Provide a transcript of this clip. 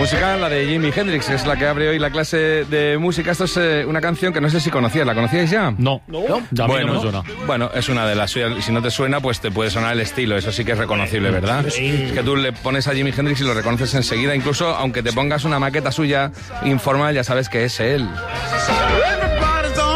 música, la de Jimi Hendrix, que es la que abre hoy la clase de música. Esto es una canción que no sé si conocías. ¿La conocíais ya? No. Ya a mí no me suena. Bueno, es una de las suyas. Si no te suena, pues te puede sonar el estilo. Eso sí que es reconocible, ¿verdad? Sí. Es que tú le pones a Jimi Hendrix y lo reconoces enseguida. Incluso aunque te pongas una maqueta suya informal, ya sabes que es él.